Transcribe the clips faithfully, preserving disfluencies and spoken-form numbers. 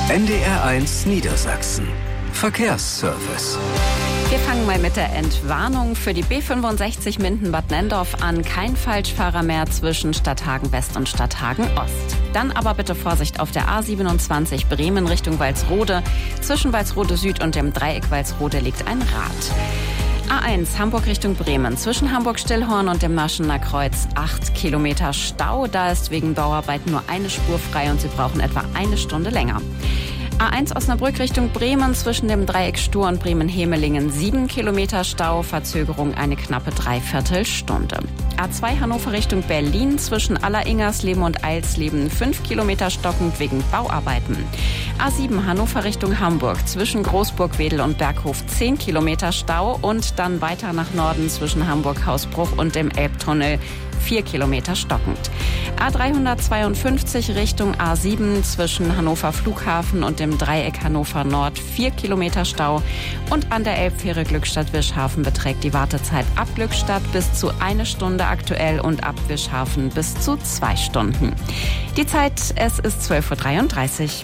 N D R eins Niedersachsen. Verkehrsservice. Wir fangen mal mit der Entwarnung für die B fünfundsechzig Minden-Bad Nenndorf an. Kein Falschfahrer mehr zwischen Stadthagen West und Stadthagen Ost. Dann aber bitte Vorsicht auf der A siebenundzwanzig Bremen Richtung Walsrode. Zwischen Walsrode Süd und dem Dreieck Walsrode liegt ein Rad. A eins Hamburg Richtung Bremen. Zwischen Hamburg-Stillhorn und dem Naschener Kreuz acht Kilometer Stau. Da ist wegen Bauarbeiten nur eine Spur frei und Sie brauchen etwa eine Stunde länger. A eins Osnabrück Richtung Bremen. Zwischen dem Dreieck Stur und Bremen-Hemelingen sieben Kilometer Stau. Verzögerung eine knappe Dreiviertelstunde. A zwei Hannover Richtung Berlin. Zwischen Alleringersleben und Eilsleben fünf Kilometer stockend wegen Bauarbeiten. A sieben Hannover Richtung Hamburg. Zwischen Großburg-Wedel und Berghof zehn Kilometer Stau. Und dann weiter nach Norden zwischen Hamburg-Hausbruch und dem Elbtunnel vier Kilometer stockend. A dreihundertzweiundfünfzig Richtung A sieben zwischen Hannover Flughafen und dem Dreieck Hannover Nord vier Kilometer Stau. Und an der Elbfähre Glückstadt-Wischhafen beträgt die Wartezeit ab Glückstadt bis zu eine Stunde aktuell und ab Wischhafen bis zu zwei Stunden. Die Zeit, es ist zwölf Uhr dreiunddreißig.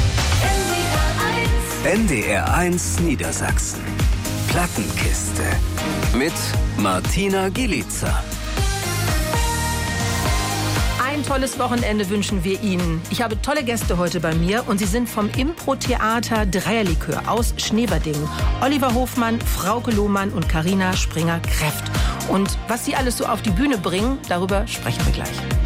N D R eins Niedersachsen. Plattenkiste. Mit Martina Gielica. Ein tolles Wochenende wünschen wir Ihnen. Ich habe tolle Gäste heute bei mir und sie sind vom Impro-Theater Dreierlikör aus Schneverdingen. Oliver Hofmann, Frauke Lohmann und Carina Springer-Kreft. Und was sie alles so auf die Bühne bringen, darüber sprechen wir gleich.